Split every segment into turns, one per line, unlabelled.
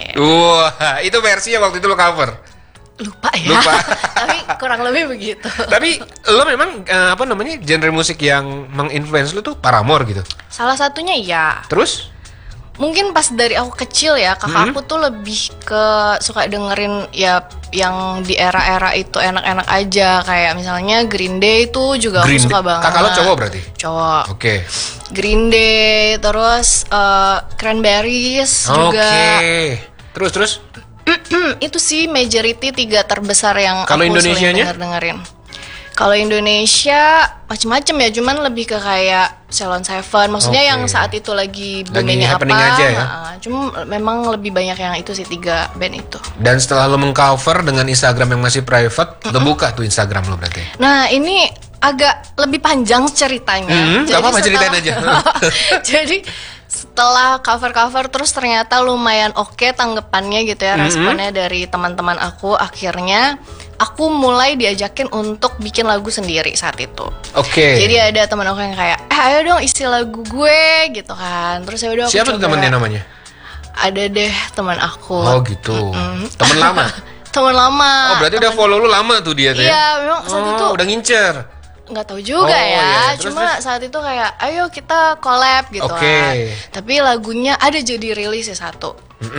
Wah, itu versinya waktu itu lo cover.
Lupa ya.
Lupa.
Tapi kurang lebih begitu.
Tapi lo memang genre musik yang menginfluence lo tuh Paramore gitu.
Salah satunya ya.
Terus?
Mungkin pas dari aku kecil ya, kakak aku tuh lebih ke suka dengerin ya yang di era-era itu enak-enak aja. Kayak misalnya Green Day itu juga aku suka banget.
Kakak lo cowok berarti?
Cowok.
Oke.
Green Day, terus Cranberries juga.
Oke. Terus?
Itu sih majority 3 terbesar yang
Kalau
aku sering
Indonesianya?
dengerin. Kalau Indonesia macem-macem ya, cuman lebih ke kayak Ceylon Seven. Maksudnya yang saat itu lagi boomingnya apa?
Aja ya?
Cuma memang lebih banyak yang itu sih 3 band itu.
Dan setelah lo mengcover dengan Instagram yang masih private, lo buka tuh Instagram lo berarti?
Nah ini agak lebih panjang ceritanya.
Gak apa-apa, ceritain aja.
Jadi setelah cover-cover terus ternyata lumayan oke tanggapannya gitu ya, responnya dari teman-teman aku. Akhirnya aku mulai diajakin untuk bikin lagu sendiri saat itu.
Oke.
Jadi ada teman aku yang kayak, ayo dong isi lagu gue gitu kan. Terus ya udah aku
Siapa tuh temennya namanya?
Ada deh teman aku.
Oh gitu. Temen lama?
Teman lama.
Oh berarti udah follow lu lama tuh dia tuh ya?
Iya, memang saat itu
udah ngincer.
nggak tahu juga ya.
Terus,
Cuma saat itu kayak, ayo kita collab gitu kan. Tapi lagunya ada jadi rilis ya satu.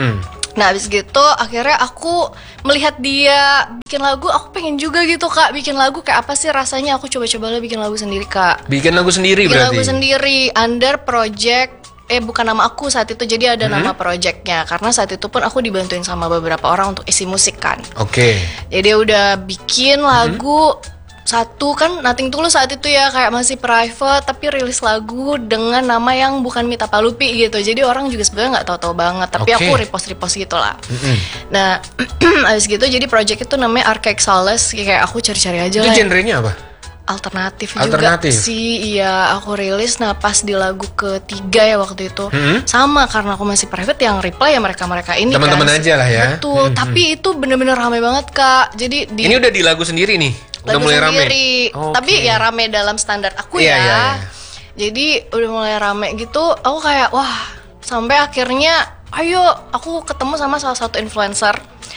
Nah abis gitu akhirnya aku melihat dia bikin lagu, aku pengen juga gitu Kak, bikin lagu kayak apa sih rasanya. Aku coba-coba lah bikin lagu sendiri Kak.
Bikin lagu sendiri
bikin
berarti?
Bikin lagu sendiri under project. Bukan nama aku saat itu, jadi ada nama projectnya. Karena saat itu pun aku dibantuin sama beberapa orang untuk isi musik kan.
Oke.
Jadi udah bikin lagu satu kan, Nothing Tulus saat itu ya kayak masih private, tapi rilis lagu dengan nama yang bukan Mita Palupi gitu. Jadi orang juga sebenarnya nggak tahu-tahu banget, tapi aku repost gitu lah. Nah abis gitu jadi project itu namanya Archaic Solace. Kayak aku cari-cari aja lah.
Itu genrenya apa?
Alternatif juga sih. Iya aku rilis. Nah pas di lagu ketiga ya waktu itu sama, karena aku masih private, yang reply ya mereka ini
teman-teman
kan,
aja lah ya.
betul. Tapi itu bener-bener rame banget Kak. Jadi
ini udah di lagu sendiri nih? Udah
lagu
mulai
sendiri
rame?
Tapi ya rame dalam standar aku ya.
Iya.
Jadi udah mulai rame gitu. Aku kayak wah, sampai akhirnya ayo aku ketemu sama salah satu influencer.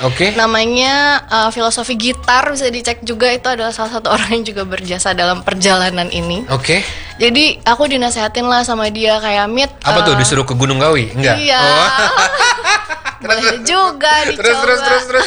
Namanya Filosofi Gitar, bisa dicek juga. Itu adalah salah satu orang yang juga berjasa dalam perjalanan ini. Jadi aku dinasehatin lah sama dia kayak, Mit,
apa tuh, disuruh ke Gunung Kawi? Enggak?
Iya. Boleh juga dicoba.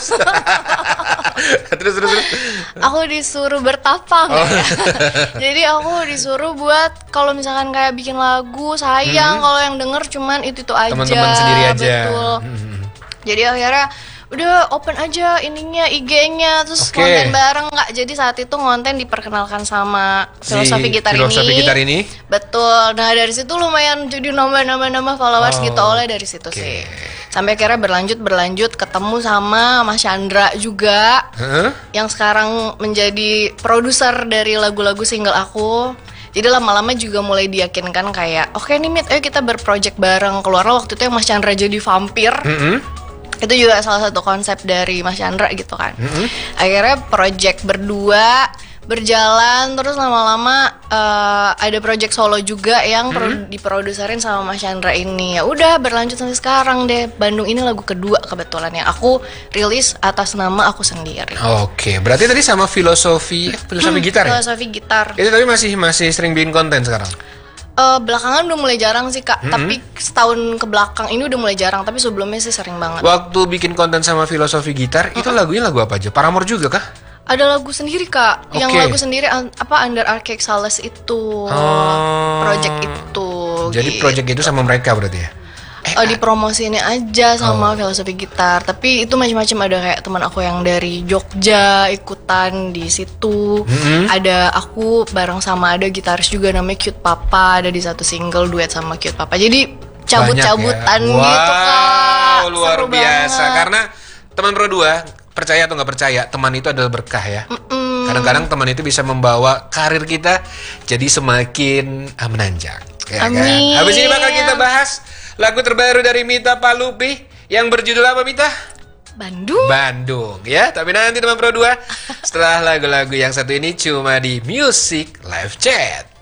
Terus. Aku disuruh bertapang ya. Jadi aku disuruh buat kalau misalkan kayak bikin lagu, sayang kalau yang denger cuman itu aja.
Teman-teman sendiri aja.
Betul. Jadi akhirnya udah open aja ininya IG-nya, terus konten bareng nggak. Jadi saat itu konten diperkenalkan sama Filosofi Gitar ini. Betul. Nah dari situ lumayan jadi nambah followers gitu oleh dari situ sih. Sampai akhirnya berlanjut ketemu sama Mas Chandra juga, yang sekarang menjadi produser dari lagu-lagu single aku. Jadi lama-lama juga mulai diyakinkan kayak, oke nih Mit, ayo kita berproject bareng. Keluarlah waktu itu yang Mas Chandra jadi vampir. Itu juga salah satu konsep dari Mas Chandra gitu kan. Akhirnya project berdua berjalan, terus lama-lama ada project solo juga yang diproduserin sama Mas Chandra ini. Ya udah berlanjut sampai sekarang deh. Bandung ini lagu kedua kebetulan yang aku rilis atas nama aku sendiri.
Berarti tadi sama Filosofi Gitar ya?
Filosofi Gitar.
Itu tapi masih sering bikin konten sekarang?
Belakangan udah mulai jarang sih Kak. Tapi setahun ke belakang ini udah mulai jarang. Tapi sebelumnya sih sering banget.
Waktu bikin konten sama Filosofi Gitar, itu lagunya lagu apa aja? Paramore juga kah?
Ada lagu sendiri Kak. Yang lagu sendiri Under Archaic Solace itu. Project itu.
Jadi gitu. Project itu sama mereka berarti ya?
Dipromosiinnya aja sama Filosofi Gitar. Tapi itu macam-macam, ada kayak teman aku yang dari Jogja ikutan di situ. Ada aku bareng sama ada gitaris juga namanya Cute Papa, ada di satu single duet sama Cute Papa. Jadi cabut-cabutan gitu Kak.
Luar biasa. Karena teman Pro 2, percaya atau nggak percaya, teman itu adalah berkah ya. Kadang-kadang teman itu bisa membawa karir kita jadi semakin menanjak.
Amin.
Kan? Habis ini bakal kita bahas lagu terbaru dari Mita Palupi yang berjudul apa, Mita? Bandung ya. Tapi nanti teman Pro 2 setelah lagu-lagu yang satu ini cuma di Music Live Chat.